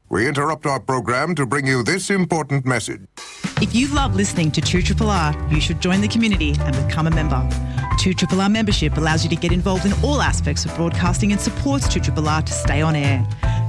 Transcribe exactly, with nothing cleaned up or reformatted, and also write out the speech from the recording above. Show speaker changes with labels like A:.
A: We interrupt our program to bring you this important message.
B: If you love listening to two R R R, you should join the community and become a member. two R R R membership allows you to get involved in all aspects of broadcasting and supports two R R R to stay on air.